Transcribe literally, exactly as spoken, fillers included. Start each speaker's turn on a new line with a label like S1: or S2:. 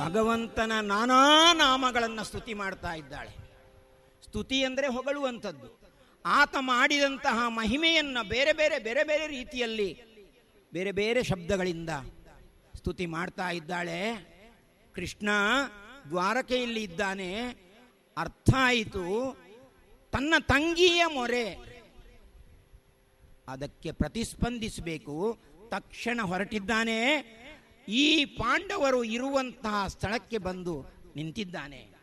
S1: ಭಗವಂತನ ನಾನಾ ನಾಮಗಳನ್ನು ಸ್ತುತಿ ಮಾಡ್ತಾ ಇದ್ದಾಳೆ. ಸ್ತುತಿ ಅಂದರೆ ಹೊಗಳುವಂಥದ್ದು. ಆತ ಮಾಡಿದಂತಹ ಮಹಿಮೆಯನ್ನು ಬೇರೆ ಬೇರೆ ಬೇರೆ ಬೇರೆ ರೀತಿಯಲ್ಲಿ ಬೇರೆ ಬೇರೆ ಶಬ್ದಗಳಿಂದ ಸ್ತುತಿ ಮಾಡ್ತಾ ಇದ್ದಾಳೆ. ಕೃಷ್ಣ ದ್ವಾರಕೆಯಲ್ಲಿ ಇದ್ದಾನೆ, ಅರ್ಥ ಆಯಿತು. ತನ್ನ ತಂಗಿಯ ಮೊರೆ, ಅದಕ್ಕೆ ಪ್ರತಿಸ್ಪಂದಿಸಬೇಕು. ತಕ್ಷಣ ಹೊರಟಿದ್ದಾನೆ. ಈ ಪಾಂಡವರು ಇರುವಂತಹ ಸ್ಥಳಕ್ಕೆ ಬಂದು ನಿಂತಿದ್ದಾನೆ.